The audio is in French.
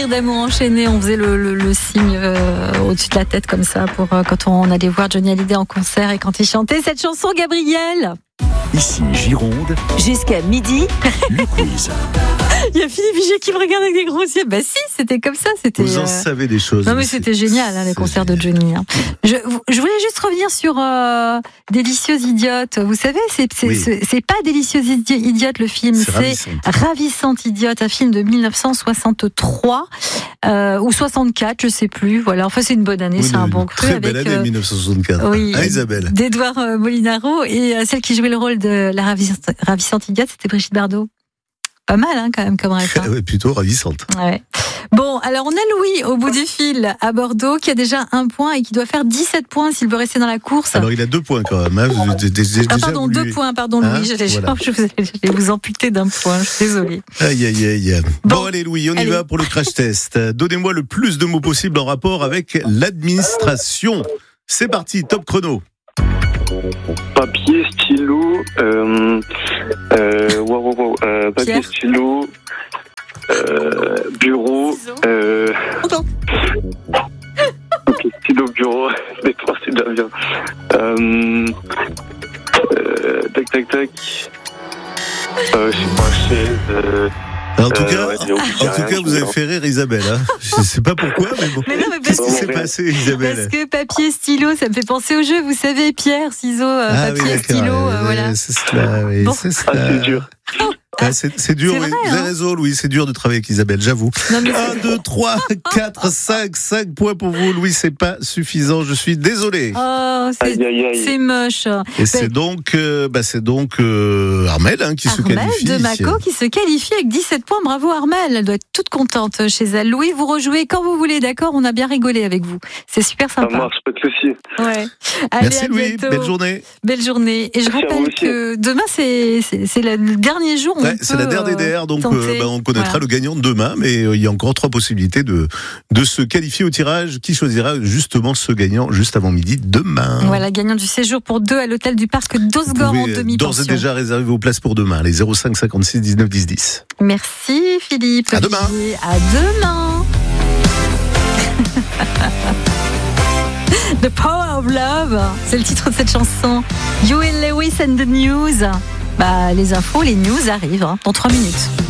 Rire d'amour enchaîné, on faisait le signe au-dessus de la tête comme ça pour quand on allait voir Johnny Hallyday en concert et quand il chantait cette chanson, Gabriel. Ici Gironde, Jusqu'à midi. le quiz. Il y a Philippe Vigier qui me regarde avec des gros yeux. Bah si, c'était comme ça. C'était, Vous en savez des choses. Non mais c'était génial, les concerts de Johnny. Je voulais juste revenir sur Délicieuse Idiote. Vous savez, c'est pas Délicieuse Idiote le film, c'est Ravissante Idiote, un film de 1963 ou 64, je sais plus. Voilà, enfin c'est une bonne année, c'est un bon cru. Très belle année 1964. Oui, Isabelle. D'Edouard Molinaro et celle qui jouait le rôle de la ravissante idiote, c'était Brigitte Bardot. Pas mal, quand même, comme rêve. Ouais, plutôt ravissante. Ouais. Bon, alors on a Louis au bout du fil à Bordeaux qui a déjà 1 point et qui doit faire 17 points s'il veut rester dans la course. Alors il a 2 points quand même. Hein. Pardon, 2 points, pardon Louis. Voilà. Je vais vous amputer d'1 point, je suis désolée. Aïe. Bon, allez Louis, on y va pour le crash test. Donnez-moi le plus de mots possible en rapport avec l'administration. C'est parti, top chrono. Papier, stylo, papier, stylo, bureau, papier, stylo, bureau, les trois c'est déjà bien. Tac. Je sais pas, chaise. En tout cas, vous avez fait rire Isabelle. Hein. Je sais pas pourquoi, mais bon. Mais non, mais qu'est-ce qui s'est passé, Isabelle? Parce que papier, stylo, ça me fait penser au jeu. Vous savez, pierre, ciseaux, papier, stylo, voilà. C'est cela, oui. Bon. C'est cela. C'est dur. C'est dur, c'est oui. vrai, Vous avez raison, Louis, c'est dur de travailler avec Isabelle, j'avoue. 1, 2, 3, 4, 5 points pour vous, Louis, c'est pas suffisant, je suis désolé. Oh, c'est moche. Et c'est donc Armelle qui se qualifie. Armelle de Mâcon qui se qualifie avec 17 points, bravo Armelle, elle doit être toute contente chez elle. Louis, vous rejouez quand vous voulez, d'accord? On a bien rigolé avec vous, c'est super sympa. Ça marche, pas de soucis. Ouais. Allez, merci Louis, belle journée. Belle journée. Et je rappelle que demain c'est le dernier jour. C'est la dernière, donc on connaîtra le gagnant demain, mais il y a encore 3 possibilités de se qualifier au tirage. Qui choisira justement ce gagnant juste avant midi demain? Voilà, gagnant du séjour pour 2 à l'hôtel du parc d'Osgore en demi-pension. D'ores et déjà réserver vos places pour demain, les 05 56 19 10 10. Merci Philippe. À demain. À demain. The Power of Love, c'est le titre de cette chanson. Huey Lewis and the News. Les infos, les news arrivent dans 3 minutes.